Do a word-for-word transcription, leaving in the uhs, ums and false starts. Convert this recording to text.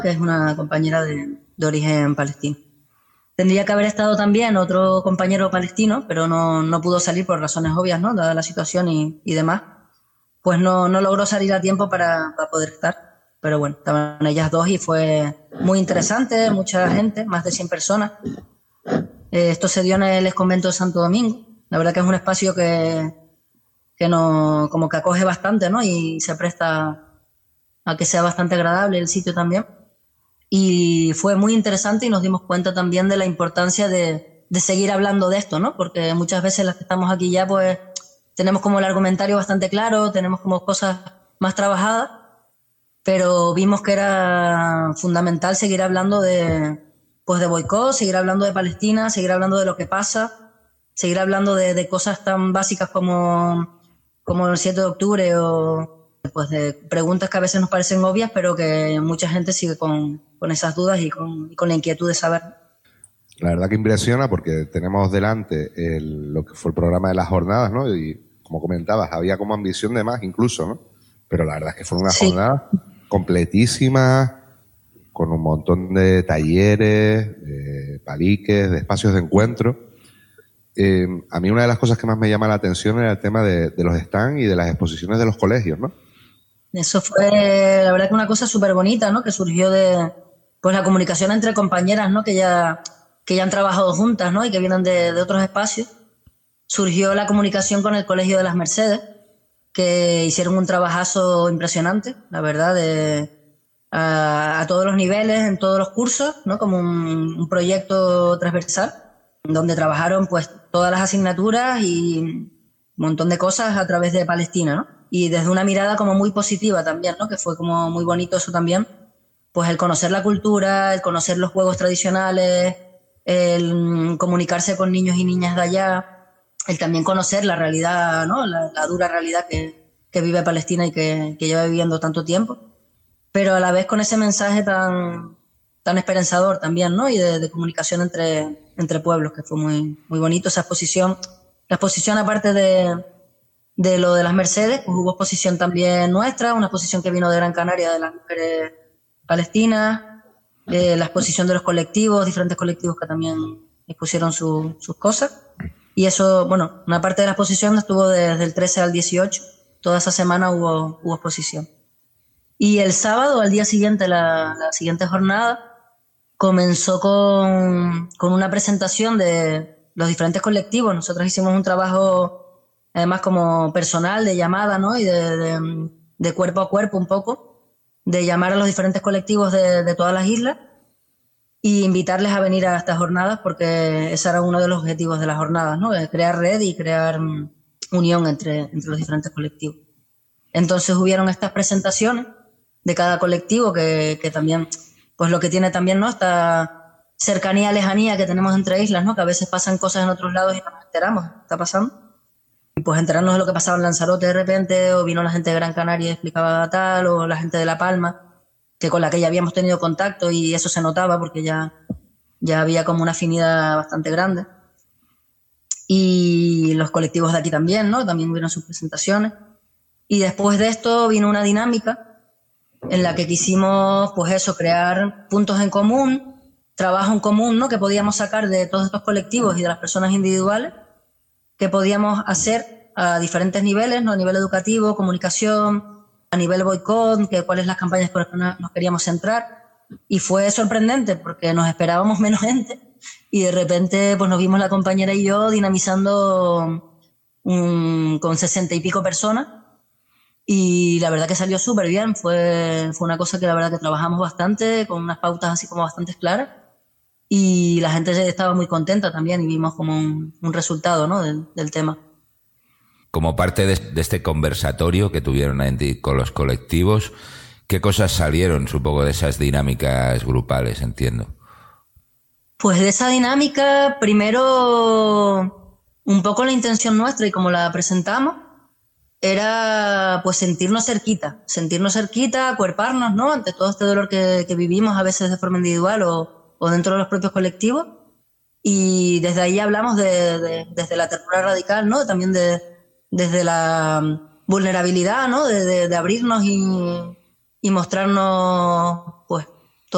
que es una compañera de, de origen palestino. Tendría que haber estado también otro compañero palestino, pero no, no pudo salir por razones obvias, ¿no? Dada la situación y, y demás. Pues no, no logró salir a tiempo para, para poder estar. Pero bueno, estaban ellas dos y fue muy interesante, mucha gente, más de cien personas. Eh, esto se dio en el exconvento de Santo Domingo. La verdad que es un espacio que, que no, como que acoge bastante, ¿no? Y se presta a que sea bastante agradable el sitio también. Y fue muy interesante y nos dimos cuenta también de la importancia de, de seguir hablando de esto, ¿no? Porque muchas veces las que estamos aquí ya, pues, tenemos como el argumentario bastante claro, tenemos como cosas más trabajadas, pero vimos que era fundamental seguir hablando de, pues, de boicot, seguir hablando de Palestina, seguir hablando de lo que pasa, seguir hablando de, de cosas tan básicas como, como el siete de octubre o pues de preguntas que a veces nos parecen obvias, pero que mucha gente sigue con, con esas dudas y con, y con la inquietud de saber. La verdad que impresiona porque tenemos delante el, lo que fue el programa de las jornadas, ¿no? Y como comentabas, había como ambición de más incluso, ¿no? Pero la verdad es que fueron unas sí. jornadas completísimas, con un montón de talleres, de paliques, de espacios de encuentro. Eh, a mí una de las cosas que más me llama la atención era el tema de, de los stands y de las exposiciones de los colegios, ¿no? Eso fue, la verdad, que una cosa súper bonita, ¿no? Que surgió de, pues, la comunicación entre compañeras, ¿no? Que ya, que ya han trabajado juntas, ¿no? Y que vienen de, de otros espacios. Surgió la comunicación con el Colegio de las Mercedes, que hicieron un trabajazo impresionante, la verdad, de, a, a todos los niveles, en todos los cursos, ¿no? Como un, un proyecto transversal, donde trabajaron, pues, todas las asignaturas y un montón de cosas a través de Palestina, ¿no? Y desde una mirada como muy positiva también, ¿no? Que fue como muy bonito eso también, pues el conocer la cultura, el conocer los juegos tradicionales, el comunicarse con niños y niñas de allá, el también conocer la realidad, ¿no? La, la dura realidad que, que vive Palestina y que, que lleva viviendo tanto tiempo, pero a la vez con ese mensaje tan, tan esperanzador también, ¿no? Y de, de comunicación entre, entre pueblos, que fue muy, muy bonito esa exposición. La exposición, aparte de De lo de las Mercedes, pues hubo exposición también nuestra, una exposición que vino de Gran Canaria de las mujeres palestinas, eh, la exposición de los colectivos, diferentes colectivos que también expusieron su, sus cosas. Y eso, bueno, una parte de la exposición estuvo desde el trece al dieciocho, toda esa semana hubo, hubo exposición. Y el sábado, al día siguiente, la, la siguiente jornada, comenzó con, con una presentación de los diferentes colectivos. Nosotros hicimos un trabajo además como personal, de llamada, ¿no? Y de, de, de cuerpo a cuerpo un poco, de llamar a los diferentes colectivos de, de todas las islas y invitarles a venir a estas jornadas, porque ese era uno de los objetivos de las jornadas, ¿no? Crear red y crear um, unión entre, entre los diferentes colectivos. Entonces hubieron estas presentaciones de cada colectivo que, que también, pues lo que tiene también, ¿no? Esta cercanía, lejanía que tenemos entre islas, ¿no? Que a veces pasan cosas en otros lados y no nos enteramos, ¿está pasando? Y pues enterarnos de lo que pasaba en Lanzarote de repente, o vino la gente de Gran Canaria y explicaba tal, o la gente de La Palma, que con la que ya habíamos tenido contacto y eso se notaba porque ya, ya había como una afinidad bastante grande. Y los colectivos de aquí también, ¿no? También hubieron sus presentaciones. Y después de esto vino una dinámica en la que quisimos, pues eso, crear puntos en común, trabajo en común, ¿no? Que podíamos sacar de todos estos colectivos y de las personas individuales, que podíamos hacer a diferentes niveles, ¿no? A nivel educativo, comunicación, a nivel boicot, que cuáles las campañas por las que nos queríamos centrar. Y fue sorprendente porque nos esperábamos menos gente y de repente pues nos vimos la compañera y yo dinamizando um, con sesenta y pico personas y la verdad que salió súper bien. Fue, fue una cosa que la verdad que trabajamos bastante, con unas pautas así como bastante claras. Y la gente estaba muy contenta también y vimos como un, un resultado, ¿no? del, del tema. Como parte de, de este conversatorio que tuvieron con los colectivos, ¿qué cosas salieron, supongo, de esas dinámicas grupales, entiendo? Pues de esa dinámica, primero, un poco la intención nuestra y como la presentamos, era pues sentirnos cerquita, sentirnos cerquita, acuerparnos, ¿no? Ante todo este dolor que, que vivimos a veces de forma individual o o dentro de los propios colectivos, y desde ahí hablamos de, de, desde la ternura radical, ¿no? También de, desde la vulnerabilidad, ¿no? De, de, de abrirnos y, y mostrarnos